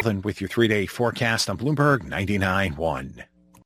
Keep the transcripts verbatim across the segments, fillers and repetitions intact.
Kaplan with your three-day forecast on Bloomberg ninety-nine point one.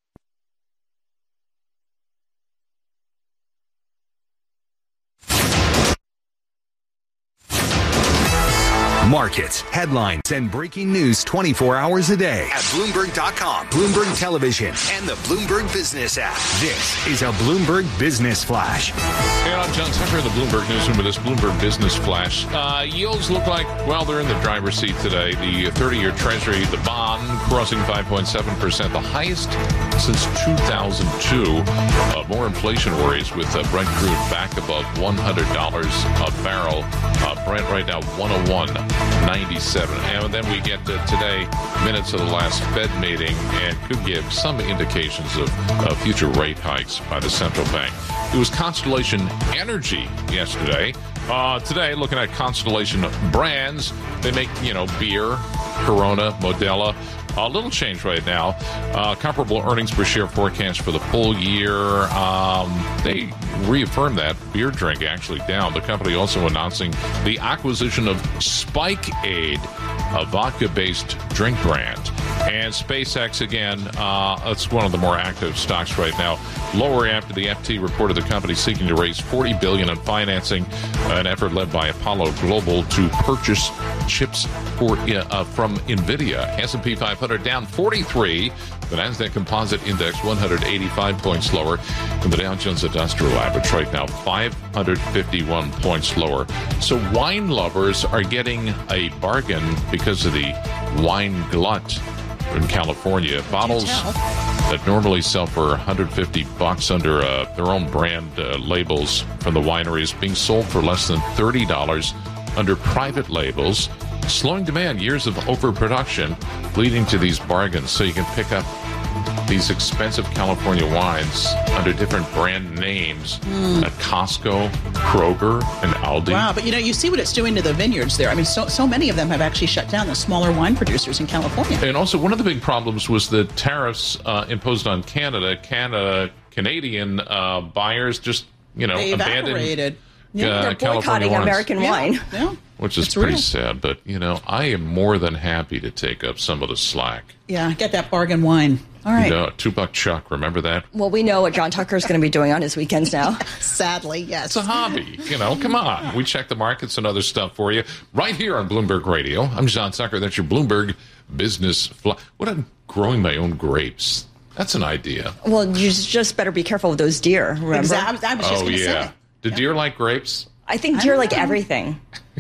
Markets, headlines, and breaking news twenty-four hours a day at Bloomberg dot com, Bloomberg Television, and the Bloomberg Business app. This is a Bloomberg Business Flash. Hey, I'm John Tucker in the Bloomberg Newsroom with this Bloomberg Business Flash. Uh, yields look like, well, they're in the driver's seat today. The thirty-year Treasury, the bond, crossing five point seven percent, the highest since two thousand two. Uh, more inflation worries with uh, Brent crude back above one hundred dollars a barrel. Uh, Brent right now one oh one ninety-seven. And then we get uh, today minutes of the last Fed meeting and could give some indications of uh, future rate hikes by the central bank. It was Constellation Energy yesterday. Uh, today, looking at Constellation brands, they make, you know, beer, Corona, Modelo. A little change right now. Uh, comparable earnings per share forecast for the full year. Um, they reaffirmed that. Beer drink actually down. The company also announcing the acquisition of Spike Aid, a vodka-based drink brand. And SpaceX, again, uh, it's one of the more active stocks right now. Lower after the F T reported the company seeking to raise forty billion dollars in financing, an effort led by Apollo Global to purchase chips for uh, from NVIDIA. S and P five hundred down forty-three. The Nasdaq Composite Index one hundred eighty-five points lower. And the Dow Jones Industrial Average right now five hundred fifty-one points lower. So wine lovers are getting a bargain because of the wine glut in California. Bottles that normally sell for one hundred fifty bucks under uh, their own brand uh, labels from the wineries being sold for less than thirty dollars under private labels. Slowing demand, years of overproduction leading to these bargains. So you can pick up these expensive California wines under different brand names mm. at Costco, Kroger, and Aldi. Wow, but you know, you see what it's doing to the vineyards there. I mean, so so many of them have actually shut down, the smaller wine producers in California. And also, one of the big problems was the tariffs uh, imposed on Canada. Canada, Canadian uh, buyers just, you know, they abandoned. Yeah, uh, they're boycotting American yeah. wine. Yeah. Which is it's pretty real. sad, but, you know, I am more than happy to take up some of the slack. Yeah, get that bargain wine. All right. You know, two-buck Chuck, remember that? Well, we know what John Tucker is going to be doing on his weekends now. Sadly, yes. It's a hobby. You know, come on. We check the markets and other stuff for you right here on Bloomberg Radio. I'm John Tucker. That's your Bloomberg Business Fly. What, I'm growing my own grapes. That's an idea. Well, you just better be careful with those deer, remember? Exactly. I was just oh, going to yeah. say. Do yeah. deer like grapes? I think deer I like everything.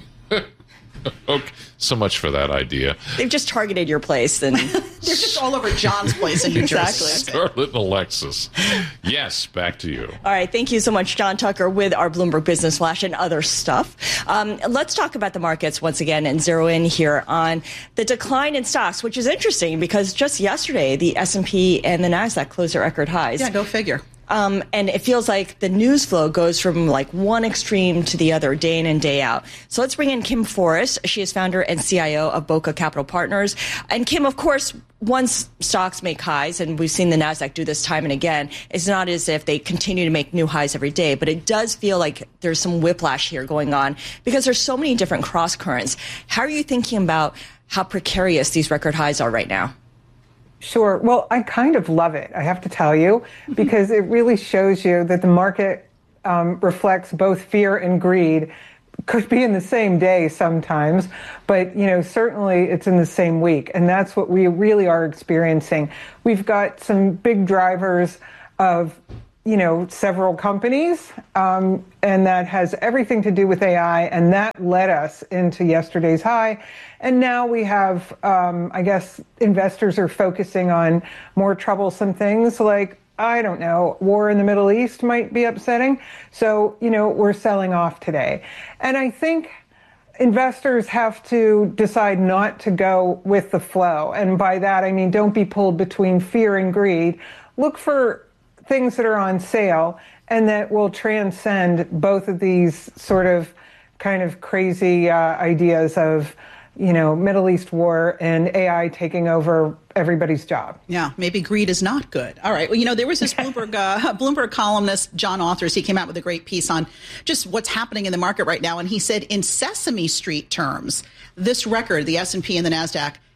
Okay, so much for that idea. They've just targeted your place. And they're just all over John's place in New exactly. Jersey. Scarlett and Alexis. Yes, back to you. All right, thank you so much, John Tucker, with our Bloomberg Business Flash and other stuff. Um, let's talk about the markets once again and zero in here on the decline in stocks, which is interesting because just yesterday the S and P and the Nasdaq closed at record highs. Yeah, go figure. Um, and it feels like the news flow goes from like one extreme to the other day in and day out. So let's bring in Kim Forrest. She is founder and C I O of Boca Capital Partners. And Kim, of course, once stocks make highs, and we've seen the Nasdaq do this time and again, it's not as if they continue to make new highs every day, but it does feel like there's some whiplash here going on because there's so many different cross currents. How are you thinking about how precarious these record highs are right now? Sure. Well, I kind of love it, I have to tell you, because it really shows you that the market um, reflects both fear and greed. Could be in the same day sometimes, but, you know, certainly it's in the same week. And that's what we really are experiencing. We've got some big drivers of, you know, several companies, um, and that has everything to do with A I, and that led us into yesterday's high. And now we have, um, I guess, investors are focusing on more troublesome things like, I don't know, war in the Middle East might be upsetting. So, you know, we're selling off today. And I think investors have to decide not to go with the flow. And by that, I mean, don't be pulled between fear and greed. Look for things that are on sale and that will transcend both of these sort of kind of crazy uh, ideas of, you know, Middle East war and A I taking over everybody's job. Yeah, maybe greed is not good. All right. Well, you know, there was this Bloomberg uh, Bloomberg columnist, John Authers. He came out with a great piece on just what's happening in the market right now. And he said, in Sesame Street terms, this record, the S and P and the Nasdaq,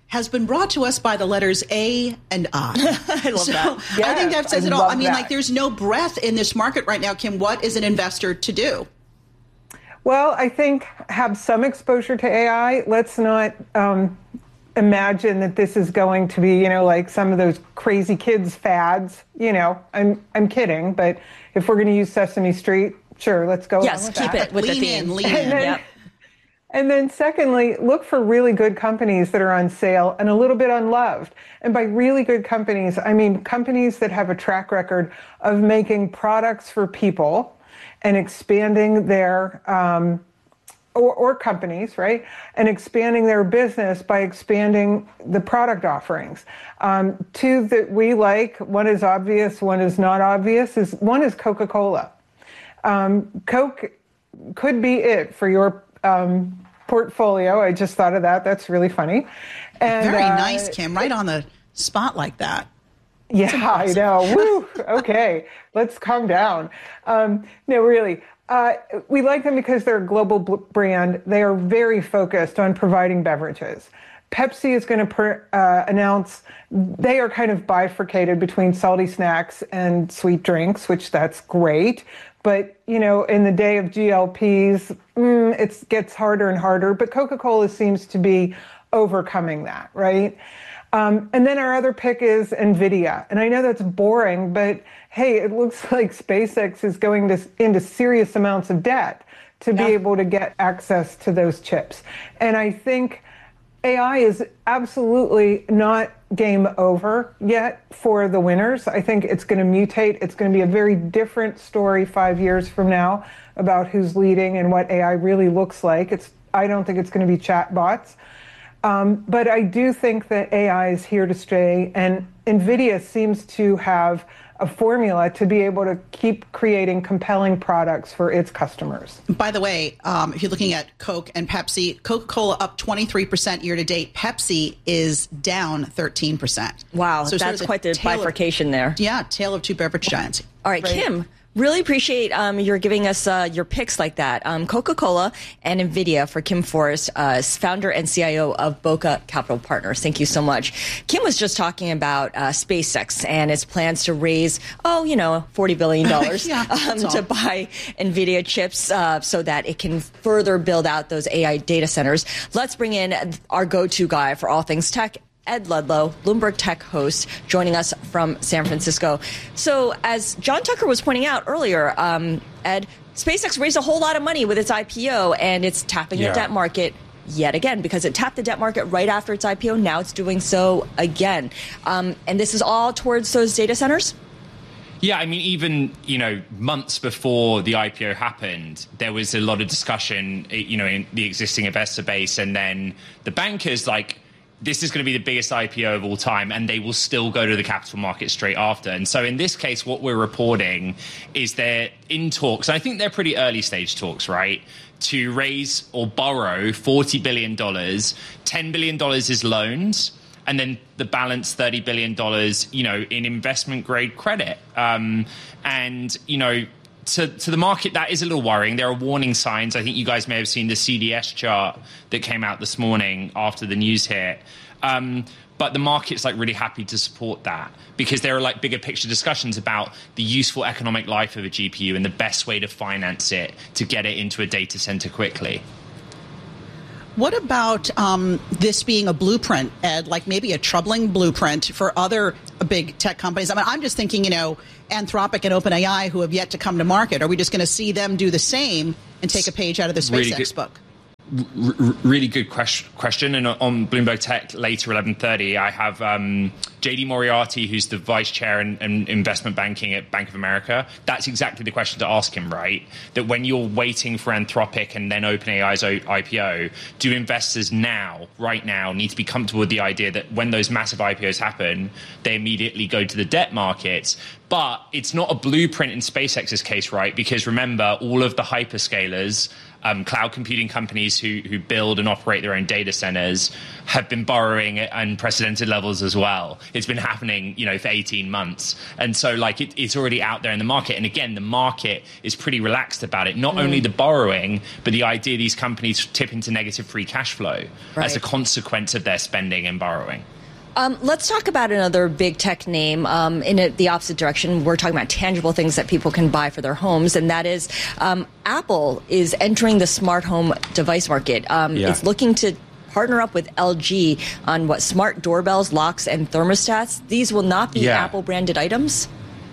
has been brought to us by the letters A and I. I love so that. Yes, I think that says I it all. love I mean, that. like, there's no breath in this market right now, Kim. What is an investor to do? Well, I think have some exposure to A I. Let's not um, imagine that this is going to be, you know, like some of those crazy kids fads. You know, I'm I'm kidding, but if we're going to use Sesame Street, sure, let's go. Yes, along with keep that. it with Lean the in, theme. lean And in. then, Yep. and then secondly, look for really good companies that are on sale and a little bit unloved. And by really good companies, I mean companies that have a track record of making products for people and expanding their, um, or, or companies, right? And expanding their business by expanding the product offerings. Um, two that we like, one is obvious, one is not obvious, is one is Coca-Cola. Um, Coke could be it for your um, portfolio. I just thought of that. That's really funny. And, Very uh, nice, Kim. Right on the spot like that. Yeah, I know. Woo. Okay, let's calm down. Um, no, really. Uh, we like them because they're a global b- brand. They are very focused on providing beverages. Pepsi is going to per, uh, announce they are kind of bifurcated between salty snacks and sweet drinks, which that's great. But, you know, in the day of G L Ps, mm, it gets harder and harder. But Coca-Cola seems to be overcoming that, right? Um, and then our other pick is NVIDIA. And I know that's boring, but hey, it looks like SpaceX is going to, into serious amounts of debt to be Yeah. able to get access to those chips. And I think A I is absolutely not game over yet for the winners. I think it's going to mutate. It's going to be a very different story five years from now about who's leading and what A I really looks like. It's, I don't think it's going to be chatbots. Um, but I do think that A I is here to stay, and NVIDIA seems to have a formula to be able to keep creating compelling products for its customers. By the way, um, if you're looking at Coke and Pepsi, Coca-Cola up twenty-three percent year to date. Pepsi is down thirteen percent. Wow, So sort that's of quite the tale of- bifurcation there. Yeah, tale of two beverage giants. All right, Kim, really appreciate um, your giving us uh, your picks like that. Um, Coca-Cola and NVIDIA for Kim Forrest, uh, founder and C I O of Boca Capital Partners. Thank you so much. Kim was just talking about uh, SpaceX and its plans to raise, oh, you know, forty billion dollars Yeah, um, that's all. to buy NVIDIA chips uh, so that it can further build out those A I data centers. Let's bring in our go-to guy for all things tech, Ed Ludlow, Bloomberg Tech host, joining us from San Francisco. So as John Tucker was pointing out earlier, um, Ed, SpaceX raised a whole lot of money with its I P O, and it's tapping Yeah. the debt market yet again because it tapped the debt market right after its I P O. Now it's doing so again. Um, and this is all towards those data centers? Yeah, I mean, even, you know, months before the I P O happened, there was a lot of discussion, you know, in the existing investor base, and then the bankers, like, this is going to be the biggest I P O of all time, and they will still go to the capital market straight after. And so in this case, what we're reporting is they're in talks, and I think they're pretty early stage talks, right, to raise or borrow forty billion dollars. ten billion dollars is loans, and then the balance thirty billion dollars, you know, in investment grade credit. Um, and, you know, To, to the market, that is a little worrying. There are warning signs. I think you guys may have seen the C D S chart that came out this morning after the news hit. Um, but the market's like really happy to support that because there are like bigger picture discussions about the useful economic life of a G P U and the best way to finance it to get it into a data center quickly. What about um, this being a blueprint, Ed, like maybe a troubling blueprint for other big tech companies? I mean, I'm just thinking, you know, Anthropic and OpenAI, who have yet to come to market. Are we just going to see them do the same and take a page out of the SpaceX Really good- book? R- really good question. Question, and on Bloomberg Tech later, eleven thirty, I have um, J D Moriarty, who's the vice chair in, in investment banking at Bank of America. That's exactly the question to ask him, right? That when you're waiting for Anthropic and then OpenAI's I P O, do investors now, right now, need to be comfortable with the idea that when those massive I P Os happen, they immediately go to the debt markets? But it's not a blueprint in SpaceX's case, right? Because remember, all of the hyperscalers um, cloud computing companies who, who build and operate their own data centers have been borrowing at unprecedented levels as well. It's been happening, you know, for eighteen months. And so, like, it, it's already out there in the market. And again, the market is pretty relaxed about it. Not mm. only the borrowing, but the idea these companies tip into negative free cash flow right. as a consequence of their spending and borrowing. Um, let's talk about another big tech name um, in a, the opposite direction. We're talking about tangible things that people can buy for their homes, and that is um, Apple is entering the smart home device market. Um, yeah. It's looking to partner up with L G on what smart doorbells, locks, and thermostats. These will not be yeah. Apple branded items.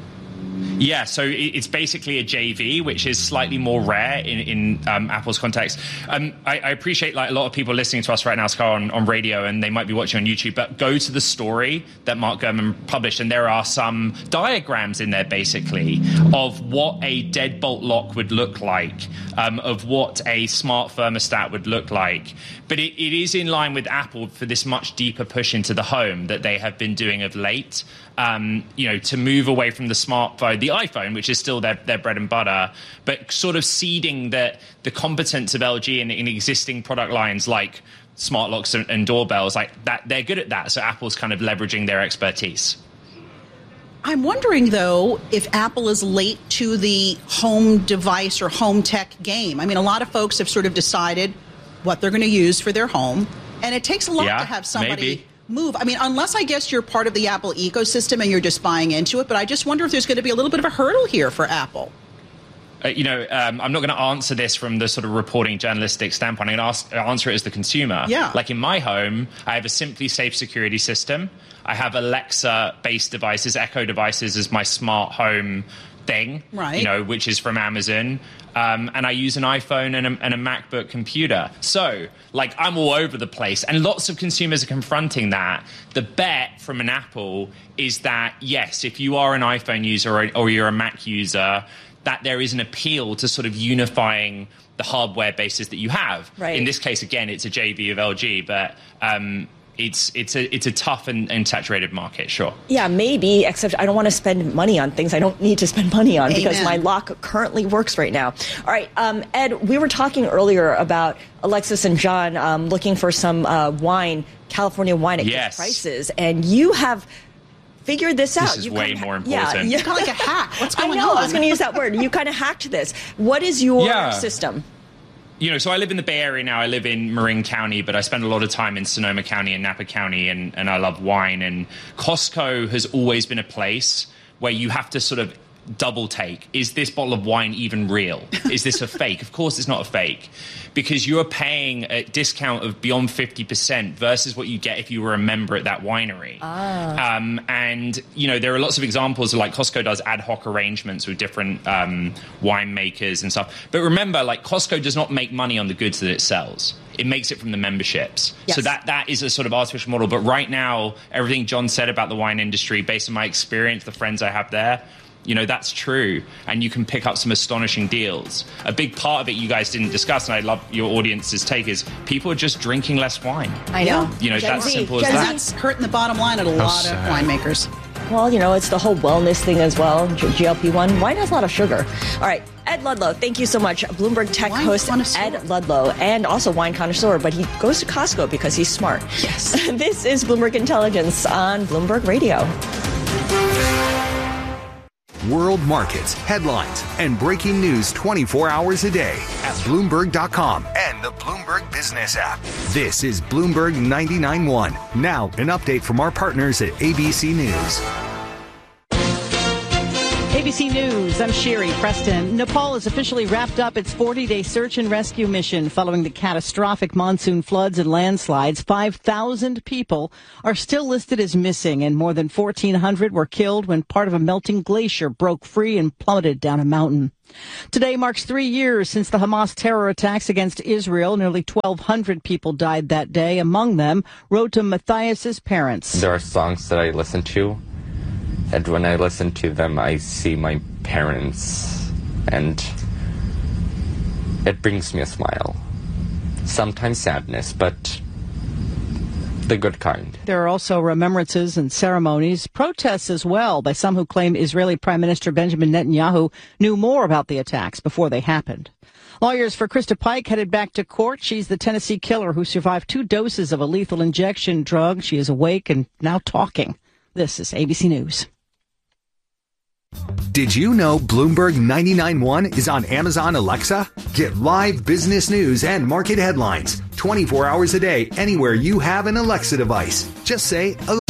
Yeah, so it's basically a J V, which is slightly more rare in, in um, Apple's context. Um, I, I appreciate like a lot of people listening to us right now, Scar, on, on radio, and they might be watching on YouTube, but go to the story that Mark Gurman published, and there are some diagrams in there, basically, of what a deadbolt lock would look like, um, of what a smart thermostat would look like. But it, it is in line with Apple for this much deeper push into the home that they have been doing of late. Um, you know, to move away from the smartphone, the iPhone, which is still their, their bread and butter, but sort of seeding the, the competence of L G in, in existing product lines like smart locks and, and doorbells, like that, they're good at that. So Apple's kind of leveraging their expertise. I'm wondering, though, if Apple is late to the home device or home tech game. I mean, a lot of folks have sort of decided what they're going to use for their home, and it takes a lot yeah, to have somebody maybe. move. I mean, unless I guess you're part of the Apple ecosystem and you're just buying into it, but I just wonder if there's going to be a little bit of a hurdle here for Apple. Uh, you know, um, I'm not going to answer this from the sort of reporting journalistic standpoint. I'm going to answer it as the consumer. Yeah. Like in my home, I have a Simply Safe security system. I have Alexa-based devices, Echo devices as my smart home thing, right. you know, which is from Amazon. Um, and I use an iPhone and a, and a MacBook computer. So, like, I'm all over the place. And lots of consumers are confronting that. The bet from an Apple is that, yes, if you are an iPhone user or, or you're a Mac user, that there is an appeal to sort of unifying the hardware bases that you have. Right. In this case, again, it's a J V of L G, but um, it's it's a it's a tough and, and saturated market, sure. Yeah, maybe, except I don't want to spend money on things I don't need to spend money on. Amen. Because my lock currently works right now. All right, um, Ed, we were talking earlier about Alexis and John um, looking for some uh, wine, California wine at yes. good prices, and you have figured this out. This is you way kind of, more important. Yeah, It's kind of like a hack. What's going on? I know, on? I was going to use that word. You kind of hacked this. What is your yeah. system? You know, so I live in the Bay Area now. I live in Marin County, but I spend a lot of time in Sonoma County and Napa County, and, and I love wine. And Costco has always been a place where you have to sort of double take. Is this bottle of wine even real? Is this a fake? Of course it's not a fake, because you're paying a discount of beyond fifty percent versus what you get if you were a member at that winery. Ah. Um, and, you know, there are lots of examples of, like, Costco does ad hoc arrangements with different um, winemakers and stuff. But remember, like, Costco does not make money on the goods that it sells. It makes it from the memberships. Yes. So that that is a sort of artificial model. But right now, everything John said about the wine industry, based on my experience, the friends I have there, you know, that's true. And you can pick up some astonishing deals. A big part of it you guys didn't discuss, and I love your audience's take, is people are just drinking less wine. I know. You know, Gen that's Z. simple Gen as that. That's hurting the bottom line at a How lot sad. of winemakers. Well, you know, it's the whole wellness thing as well. G L P one. Wine has a lot of sugar. All right. Ed Ludlow, thank you so much. Bloomberg Tech Wine host connoisseur. Ed Ludlow, and also wine connoisseur, but he goes to Costco because he's smart. Yes. This is Bloomberg Intelligence on Bloomberg Radio. World markets, headlines, and breaking news twenty-four hours a day at Bloomberg dot com and the Bloomberg Business app. This is Bloomberg ninety-nine point one. Now, an update from our partners at A B C News. A B C News, I'm Sherry Preston. Nepal has officially wrapped up its forty-day search and rescue mission following the catastrophic monsoon floods and landslides. five thousand people are still listed as missing, and more than fourteen hundred were killed when part of a melting glacier broke free and plummeted down a mountain. Today marks three years since the Hamas terror attacks against Israel. Nearly twelve hundred people died that day. Among them, Rota Matthias's parents. There are songs that I listen to, and when I listen to them, I see my parents, and it brings me a smile. Sometimes sadness, but the good kind. There are also remembrances and ceremonies, protests as well by some who claim Israeli Prime Minister Benjamin Netanyahu knew more about the attacks before they happened. Lawyers for Krista Pike headed back to court. She's the Tennessee killer who survived two doses of a lethal injection drug. She is awake and now talking. This is A B C News. Did you know Bloomberg ninety-nine point one is on Amazon Alexa? Get live business news and market headlines twenty-four hours a day anywhere you have an Alexa device. Just say,